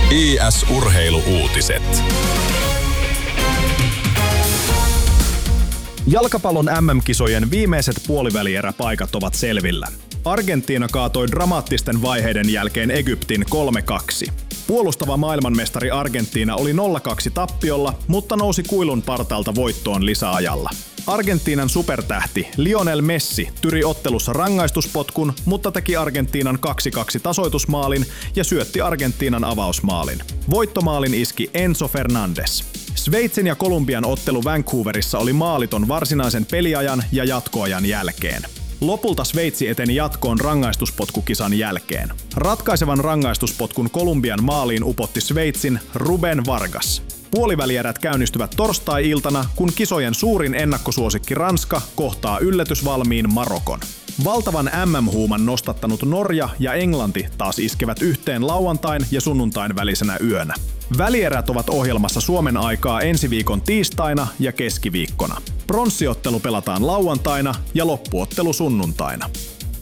IS-urheilu-uutiset. Jalkapallon MM-kisojen viimeiset puolivälieräpaikat ovat selvillä. Argentiina kaatoi dramaattisten vaiheiden jälkeen Egyptin 3-2. Puolustava maailmanmestari Argentiina oli 0-2 tappiolla, mutta nousi kuilun partaalta voittoon lisäajalla. Argentiinan supertähti Lionel Messi tyri ottelussa rangaistuspotkun, mutta teki Argentiinan 2-2 tasoitusmaalin ja syötti Argentiinan avausmaalin. Voittomaalin iski Enzo Fernandez. Sveitsin ja Kolumbian ottelu Vancouverissa oli maaliton varsinaisen peliajan ja jatkoajan jälkeen. Lopulta Sveitsi eteni jatkoon rangaistuspotkukisan jälkeen. Ratkaisevan rangaistuspotkun Kolumbian maaliin upotti Sveitsin Ruben Vargas. Puolivälierät käynnistyvät torstai-iltana, kun kisojen suurin ennakkosuosikki Ranska kohtaa yllätysvalmiin Marokon. Valtavan MM-huuman nostattanut Norja ja Englanti taas iskevät yhteen lauantain ja sunnuntain välisenä yönä. Välierät ovat ohjelmassa Suomen aikaa ensi viikon tiistaina ja keskiviikkona. Pronssiottelu pelataan lauantaina ja loppuottelu sunnuntaina.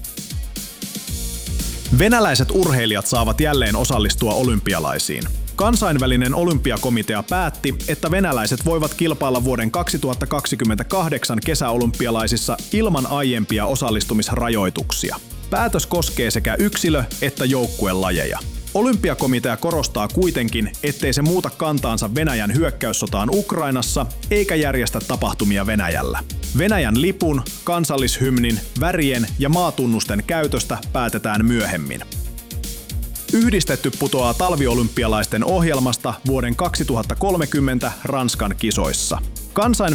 Venäläiset urheilijat saavat jälleen osallistua olympialaisiin. Kansainvälinen olympiakomitea päätti, että venäläiset voivat kilpailla vuoden 2028 kesäolympialaisissa ilman aiempia osallistumisrajoituksia. Päätös koskee sekä yksilö- että joukkuelajeja. Olympiakomitea korostaa kuitenkin, ettei se muuta kantaansa Venäjän hyökkäyssotaan Ukrainassa eikä järjestä tapahtumia Venäjällä. Venäjän lipun, kansallishymnin, värien ja maatunnusten käytöstä päätetään myöhemmin. Yhdistetty putoaa talviolympialaisten ohjelmasta vuoden 2030 Ranskan kisoissa.